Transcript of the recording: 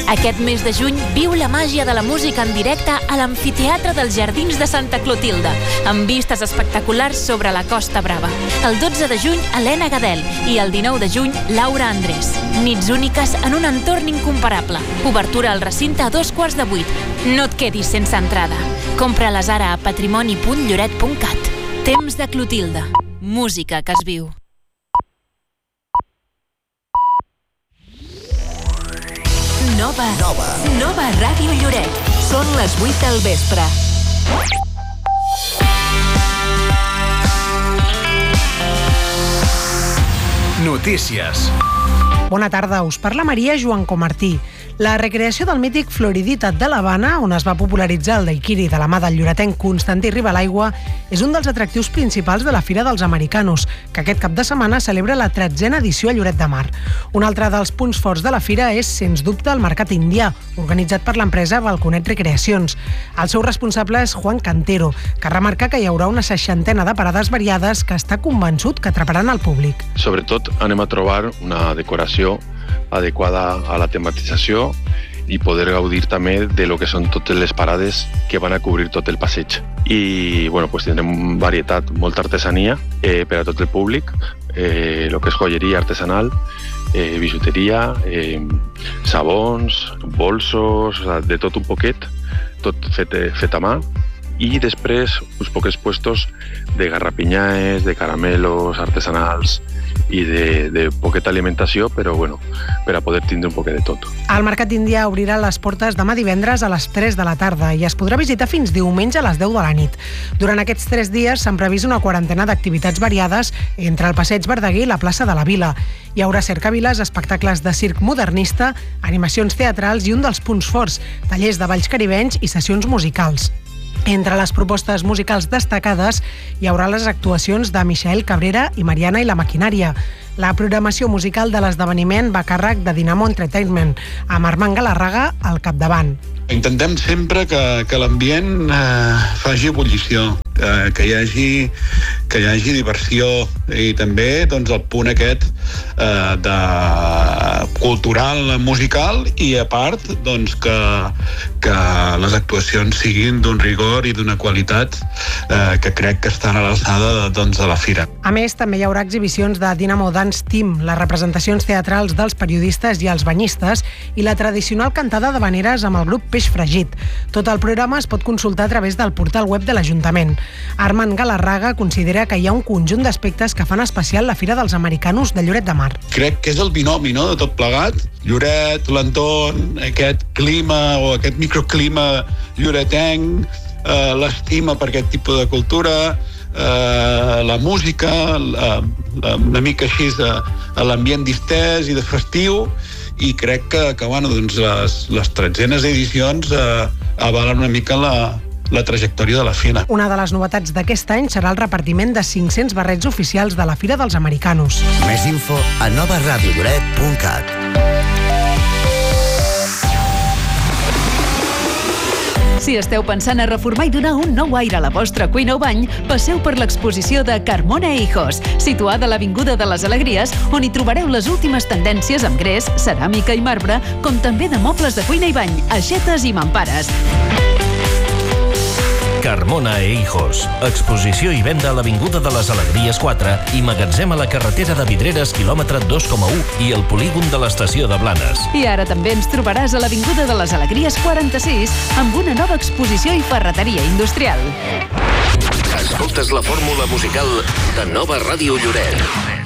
Aquest mes de juny viu la màgia de la música en directe a l'Amfiteatre dels Jardins de Santa Clotilde, amb vistes espectaculars sobre la Costa Brava. El 12 de juny, Helena Gadel, i el 19 de juny, Laura Andrés. Nits úniques en un entorn incomparable. Obertura al recinte a 7:15. No et quedis sense entrada. Compra-les ara a patrimoni.lloret.cat. Temps de Clotilde. Música que es viu. Nova Ràdio Lloret. Són les 8 del vespre. Notícies. Bona tarda, us parla Maria Joan Comartí. La recreació del mític Floridita de l'Havana, on es va popularitzar el daiquiri de la mà del lloretenc Constantí Ribalaigua, és un dels atractius principals de la Fira dels Americanos, que aquest cap de setmana celebra la 13a edició a Lloret de Mar. Un altre dels punts forts de la fira és, sens dubte, el Mercat Indià, organitzat per l'empresa Balconet Recreacions. El seu responsable és Juan Cantero, que remarca que hi haurà una 60 de parades variades que està convençut que atraparan el públic. Sobretot anem a trobar una decoració adequada a la tematització i poder gaudir també de lo que són totes les parades que van a cobrir tot el passeig. I bueno, pues tindrem varietat, molta artesania per a tot el públic, lo que és joieria artesanal, bijuteria, sabons, bolsos, de tot un poquet, tot fet a mà. I després uns poquets puestos de garrapinyades, de caramelos artesanals i de poqueta alimentació, però bueno, per a poder tindre un poquet de tot. El Mercat Indià obrirà les portes demà divendres a les 3 de la tarda i es podrà visitar fins diumenge a les 10 de la nit. Durant aquests 3 dies s'han previst una quarantena d'activitats variades entre el Passeig Verdaguer i la plaça de la Vila. Hi haurà cercaviles, espectacles de circ modernista, animacions teatrals i un dels punts forts, tallers de balls caribenys i sessions musicals. Entre les propostes musicals destacades hi haurà les actuacions de Michael Cabrera i Mariana i la Maquinària. La programació musical de l'esdeveniment va a càrrec de Dinamo Entertainment, amb Armand Galarraga al capdavant. Intentem sempre que l'ambient faci ebullició, que hi hagi diversió i també doncs, el punt aquest cultural, musical i a part doncs, que les actuacions siguin d'un rigor i d'una qualitat que crec que estan a l'alçada doncs, de la fira. A més, també hi haurà exhibicions de Dinamo Dance Team, les representacions teatrals dels periodistes i els banyistes i la tradicional cantada d'havaneres amb el grup Peix Fregit. Tot el programa es pot consultar a través del portal web de l'Ajuntament. Armand Galarraga considera que hi ha un conjunt d'aspectes que fan especial la Fira dels Americanos de Lloret de Mar. Crec que és el binomi, no?, de tot plegat. Lloret, l'entorn, aquest clima o aquest microclima lloretenc, l'estima per aquest tipus de cultura, la música, una mica així l'ambient distès i de festiu, i crec que bueno, doncs les 13enes edicions avalen una mica la trajectòria de la fira. Una de les novetats d'aquest any serà el repartiment de 500 barrets oficials de la Fira dels Americanos. Més info a novaradiolloret.cat. Si esteu pensant a reformar i donar un nou aire a la vostra cuina o bany, passeu per l'exposició de Carmona e Hijos, situada a l'Avinguda de les Alegries, on hi trobareu les últimes tendències amb gres, ceràmica i marbre, com també de mobles de cuina i bany, aixetes i mampares. Carmona e Hijos. Exposició i venda a l'Avinguda de les Alegries 4 i magatzem a la carretera de Vidreres, quilòmetre 2,1 i el polígon de l'estació de Blanes. I ara també ens trobaràs a l'Avinguda de les Alegries 46 amb una nova exposició i ferreteria industrial. Escoltes la fórmula musical de Nova Ràdio Lloret.